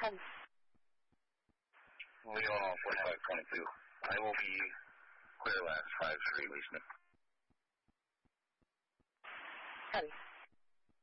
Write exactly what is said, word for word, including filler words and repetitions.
Heavy. Leo forty-five twenty-two. I will be clear last five three listening. Heavy.